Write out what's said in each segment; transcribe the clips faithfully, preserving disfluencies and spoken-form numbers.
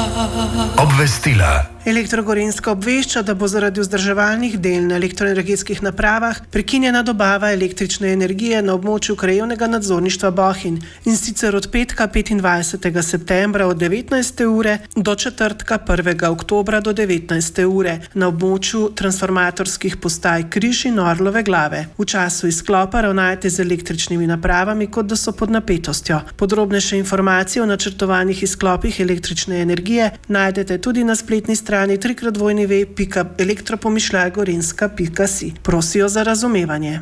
Obvestila. Elektro Gorenjska obvešča, da bo zaradi vzdrževalnih del na elektroenergetskih napravah prekinjena dobava električne energije na območju krajevnega nadzorništva Bohinj, in sicer od petka petindvajsetega septembra od devetnajste ure do četrtka prvega oktobra do devetnajste ure na območju transformatorskih postaj Križ in Orlove Glave. V času izklopa ravnajte z električnimi napravami, kot da so pod napetostjo. Podrobnejše informacije o načrtovanih izklopih električne energije najdete tudi na spletni strani trikrat dvojni ve pika elektropomišljajgorenjska pika si. Prosijo za razumevanje.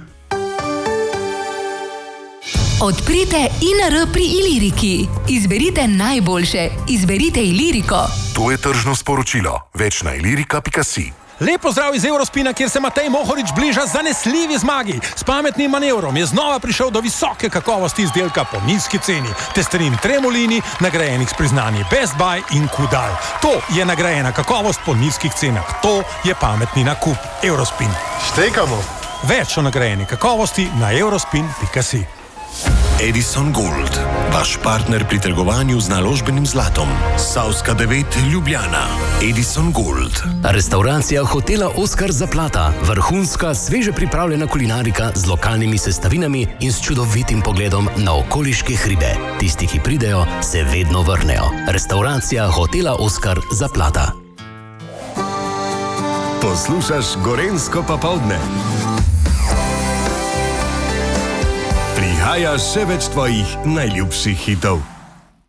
Odprite I N R pri Iliriki. Izberite najboljše. Izberite Iliriko. To je tržno sporočilo. Več na ilirika pika si. Lep pozdrav iz Eurospina, kjer se Matej Mohorič bliža zanesljivi zmagi. S pametnim manevrom je znova prišel do visoke kakovosti izdelka po nizki ceni. Testerin Tremolini, nagrajenih s priznanji Best Buy in Kudal. To je nagrajena kakovost po nizkih cenah. To je pametni nakup. Eurospin. Štekamo. Več o nagrajeni kakovosti na eurospin pika si. Edison Gold, vaš partner pri trgovanju z naložbenim zlatom. Savska devet Ljubljana. Edison Gold. Restauracija hotela Oskar Zaplata. Vrhunska, sveže pripravljena kulinarika z lokalnimi sestavinami in s čudovitim pogledom na okoliške hribe. Tisti, ki pridejo, se vedno vrnejo. Restauracija hotela Oskar Zaplata. Poslušaš Gorenjsko popoldne. Prihaja še več tvojih najljubših hitov.